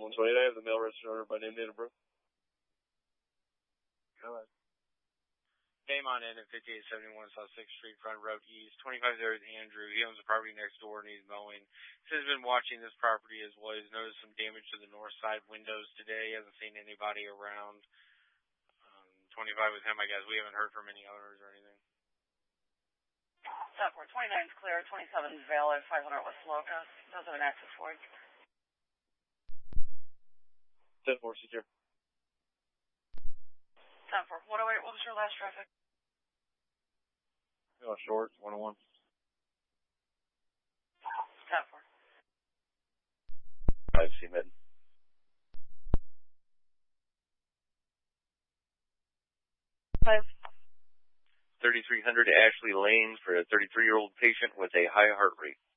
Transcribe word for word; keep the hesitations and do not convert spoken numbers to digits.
one twenty-eight, I have the mail registered owner by name, date of birth. Go ahead. Name on end at fifty-eight seventy-one South sixth Street, Front Road East. twenty-five there is Andrew. He owns the property next door and he's mowing. He has been watching this property as well. He's noticed some damage to the north side windows today. He hasn't seen anybody around. Um, twenty-five with him, I guess. We haven't heard from any owners or anything. ten four, twenty-nine is clear. twenty-seven is valid. five hundred West Locust. Does have an access for it. ten four, secure. ten four, what oh eight, what was your last traffic? Oh, short, one oh one. ten four. five C mid. five. thirty-three hundred Ashley Lane for a thirty-three-year-old patient with a high heart rate.